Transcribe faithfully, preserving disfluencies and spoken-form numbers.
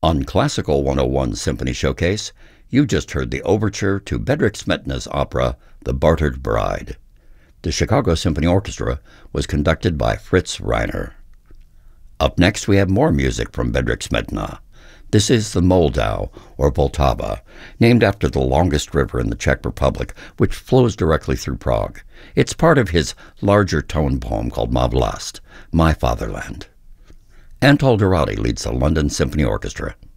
On Classical one oh one Symphony Showcase, you just heard the overture to Bedřich Smetana's opera, The Bartered Bride. The Chicago Symphony Orchestra was conducted by Fritz Reiner. Up next, we have more music from Bedřich Smetana. This is the Moldau, or Vltava, named after the longest river in the Czech Republic, which flows directly through Prague. It's part of his larger tone poem called Má vlast, My Fatherland. Antal Dorády leads the London Symphony Orchestra.